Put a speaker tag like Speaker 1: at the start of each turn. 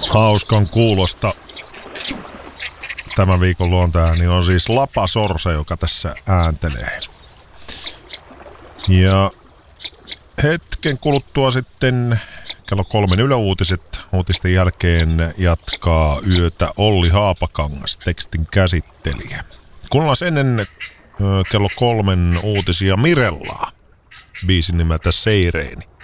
Speaker 1: Hauskan kuulosta. Tämän viikon luontaääni on siis Lapa Sorsa, joka tässä ääntelee. Ja hetken kuluttua sitten kello 3 yläuutiset. Uutisten jälkeen jatkaa yötä Olli Haapakangas, tekstin käsittelijä. Kuunnellaan ennen kello 3 uutisia Mirellaa. Biisin nimeltä Seireeni.